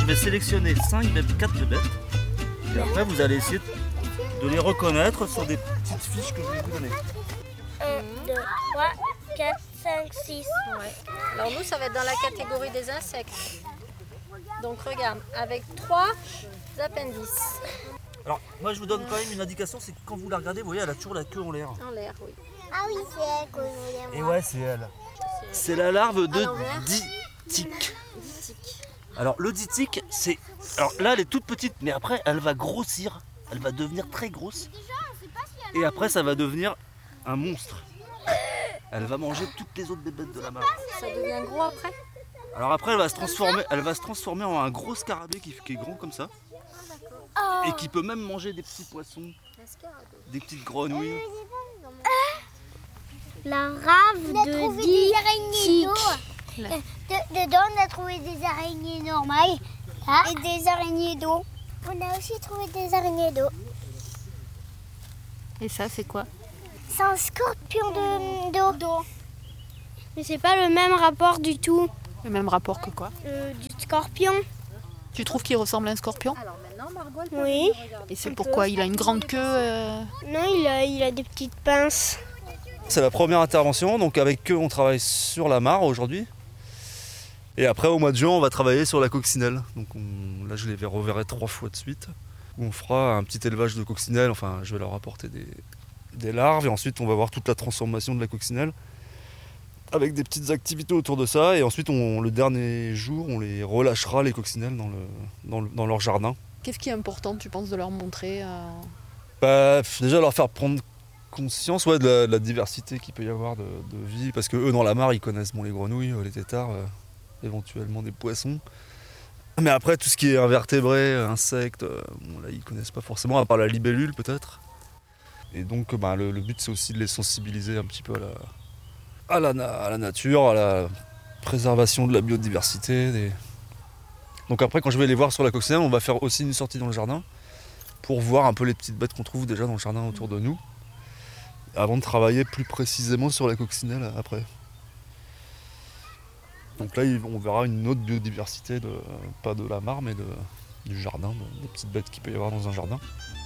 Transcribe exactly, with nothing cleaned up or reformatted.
je vais sélectionner cinq, même quatre bébêtes. Et après, vous allez essayer de les reconnaître sur des petites fiches que je vais vous donner. un, deux, trois, quatre, cinq, six. Ouais. Alors nous, ça va être dans la catégorie des insectes. Donc regarde, avec trois appendices. Alors, moi, je vous donne quand même une indication, c'est que quand vous la regardez, vous voyez, elle a toujours la queue en l'air. En l'air, oui. Ah oui, c'est elle que je voulais Et voir. ouais, c'est elle. C'est la larve de l'envers. ditique. Alors, le ditique, c'est... Alors là, elle est toute petite, mais après, elle va grossir. Elle va devenir très grosse. Et après, ça va devenir un monstre. Elle va manger toutes les autres bébêtes de la mare. Ça devient gros après? Alors après, elle va se transformer, elle va se transformer en un gros scarabée qui, qui est grand comme ça. Et qui peut même manger des petits poissons, des petites grenouilles. La rave de ditique. Dedans, on a trouvé des araignées normales et des araignées d'eau. On a aussi trouvé des araignées d'eau. Et ça, c'est quoi? C'est un scorpion de- d'eau. Mais c'est pas le même rapport du tout Le même rapport que quoi? euh, du scorpion. Tu trouves qu'il ressemble à un scorpion? Alors maintenant, Margot, elle peut Oui. venir regarder. Et c'est pourquoi? Il a une grande queue euh, Non, il a, il a des petites pinces. C'est la première intervention, donc avec eux on travaille sur la mare aujourd'hui. Et après au mois de juin on va travailler sur la coccinelle. Donc on- là je les reverrai trois fois de suite. On fera un petit élevage de coccinelle, enfin je vais leur apporter des, des larves et ensuite on va voir toute la transformation de la coccinelle. Avec des petites activités autour de ça et ensuite on, le dernier jour on les relâchera les coccinelles dans, le, dans, le- dans leur jardin. Qu'est-ce qui est important, tu penses, de leur montrer euh, Bah, déjà leur faire prendre conscience ouais, de, la, de la diversité qu'il peut y avoir de, de vie, parce que eux dans la mare ils connaissent bon, les grenouilles, les têtards, euh, éventuellement des poissons. Mais après tout ce qui est invertébrés, insectes, euh, bon, là ils connaissent pas forcément, à part la libellule peut-être. Et donc bah, le, le but c'est aussi de les sensibiliser un petit peu à la, à la, na- à la nature, à la préservation de la biodiversité. Des... Donc après quand je vais les voir sur la coccinelle, on va faire aussi une sortie dans le jardin pour voir un peu les petites bêtes qu'on trouve déjà dans le jardin autour de nous, avant de travailler plus précisément sur la coccinelle après. Donc là, on verra une autre biodiversité, de, pas de la mare, mais de, du jardin, de- des petites bêtes qu'il peut y avoir dans un jardin.